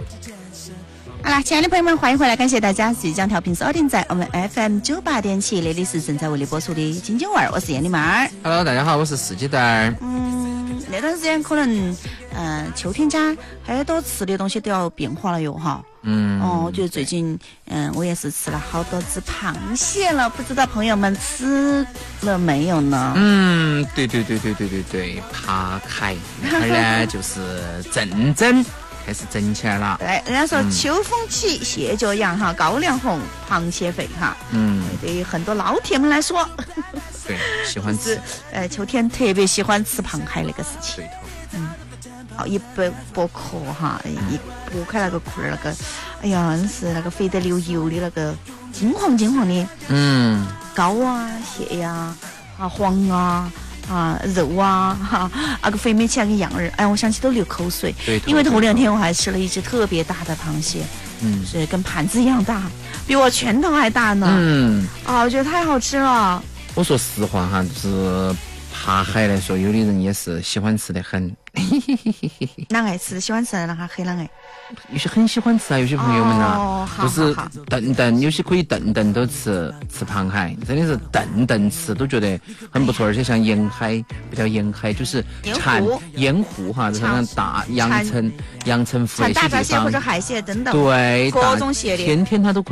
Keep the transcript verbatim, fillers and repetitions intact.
好啦，亲爱的朋友们，欢迎回来，感谢大家即将调频收听在我们 F M 九八点七，这里是正在为你播出的金金味儿，我是燕妮妹儿。 Hello， 大家好，我是四鸡蛋儿。 嗯，那段时间可能，嗯、呃，秋天家很多吃的东西都要变化了哟，哈。嗯。哦，我觉得最近，嗯，我也是吃了好多只螃蟹了，不知道朋友们吃了没有呢？ 嗯，对对对对对对对，扒开，那会儿呢就是正正。开始整起来了。 对，人家说秋风起，蟹脚痒哈，高粱红，螃蟹肥哈。嗯，对于很多老铁们来说， 对，喜欢吃。 呃，秋天特别喜欢吃螃蟹那个事情。 对头。 嗯，好一剥剥壳哈，一剥开那个壳儿，那个，哎呀，真是那个肥得流油的那个金黄金黄的。嗯，膏啊，蟹呀，啊黄啊。啊，肉啊，哈，那个肥美起来个样儿，哎，我想起都流口水。 对， 因为头两天我还吃了一只特别大的螃蟹，嗯，是跟盘子一样大，比我拳头还大呢。嗯，啊，我觉得太好吃了。 我说实话哈，就是扒海来说，有的人也是喜欢吃的很。 哪爱吃？喜欢吃的那哈黑啷爱？ 有些很喜欢吃啊，有些朋友们呐、 哦， 就是顿顿，有些可以顿顿都吃吃螃蟹，真的是顿顿吃都觉得很不错，而且像沿海，不叫沿海，就是产盐湖哈，就是那大阳澄阳澄湖那些地方， 大闸蟹或者海蟹等等， 对， 各种蟹的， 天天它都可以。